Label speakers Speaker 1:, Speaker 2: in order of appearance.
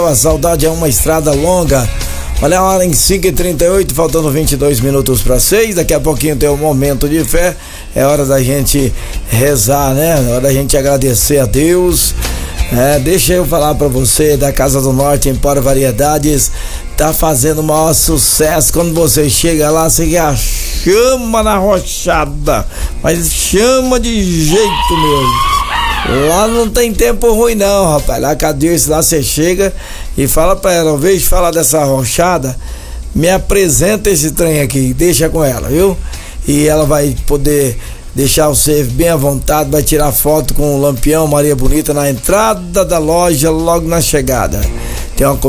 Speaker 1: A saudade é uma estrada longa. Olha a hora em 5h38, faltando 22 minutos para 6. Daqui a pouquinho tem um momento de fé. É hora da gente rezar, né? É hora da gente agradecer a Deus. Deixa eu falar para você da Casa do Norte Empório Variedades. Tá fazendo o maior sucesso. Quando você chega lá, você já chama na rochada, mas chama de jeito mesmo. Lá não tem tempo ruim não, rapaz. Lá cadê isso? Lá você chega e fala pra ela, ao invés de falar dessa rochada, me apresenta esse trem aqui, deixa com ela, viu? E ela vai poder deixar você bem à vontade, vai tirar foto com o Lampião Maria Bonita na entrada da loja, logo na chegada. Tem uma